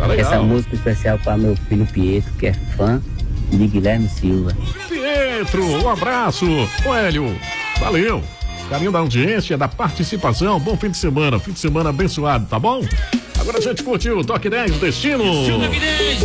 legal. Essa música especial para meu filho Pietro, que é fã de Guilherme Silva. Pietro, um abraço. Ô Hélio, valeu. Carinho da audiência, da participação. Bom fim de semana abençoado, tá bom? Agora a gente curtiu o Toque 10 Destino.